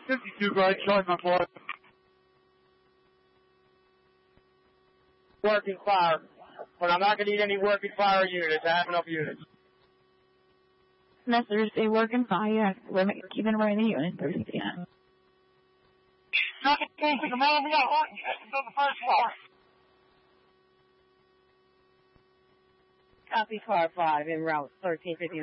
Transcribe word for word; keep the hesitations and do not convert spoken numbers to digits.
fifty-two, right, showing my boy. Working fire. But I'm not going to need any working fire units. I have enough units. No, there's a working fire. We're keeping away the units. Yeah. Not the case, the man we got on the first floor. Copy car five en route thirteen fifty.